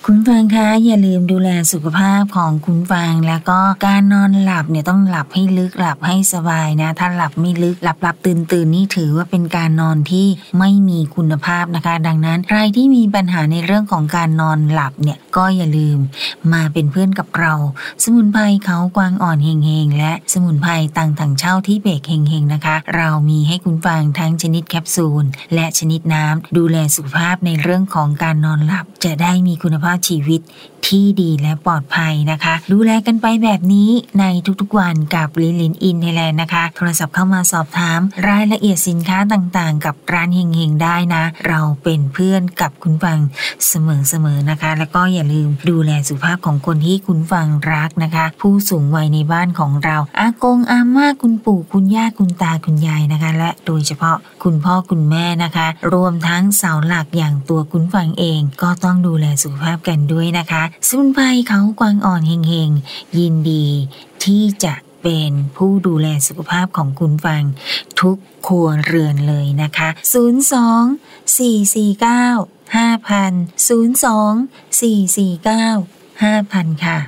คุณฟังคะอย่าลืมดูแลสุขภาพของคุณฟังแล้วก็การนอนหลับเนี่ยต้องหลับให้ลึกหลับให้สบายนะถ้าหลับไม่ลึกหลับตื่นนี่ถือว่าเป็นการนอนที่ไม่มีคุณภาพนะคะดังนั้นใครที่มีปัญหาในเรื่องของการนอนหลับเนี่ยก็อย่าลืมมาเป็นเพื่อนกับเราสมุนไพรเขากวางอ่อนเฮงๆและสมุนไพรต่างถังเช่าที่เบรกเฮงๆนะคะเรามีให้คุณฟังทั้งชนิดแคปซูลและชนิดน้ำดูแลสุขภาพในเรื่องของการนอนหลับจะได้มีคุณภาพชีวิตที่ดีและปลอดภัยนะคะดูแลกันไปแบบนี้ในทุกๆวันกับลินอินไทยแลนด์นะคะโทรศัพท์เข้ามาสอบถามรายละเอียดสินค้าต่างๆกับร้านเฮงๆได้นะเราเป็นเพื่อนกับคุณฟังเสมอๆนะคะแล้วก็อย่าลืมดูแลสุขภาพของคนที่คุณฟังรักนะคะผู้สูงวัยในบ้านของเราอากงอาม่าคุณปู่คุณย่าคุณตาคุณยายนะคะและโดยเฉพาะคุณพ่อคุณแม่นะคะรวมทั้งเสาหลักอย่างตัวคุณฟังเองก็ต้องดูแลสุขภาพกันด้วยนะคะสมุนไพรเขากวางอ่อนเฮงๆยินดีที่จะเป็นผู้ดูแลสุขภาพของคุณฟังทุกครัวเรือนเลยนะคะ02 449 5000 02 449 5000ค่ะ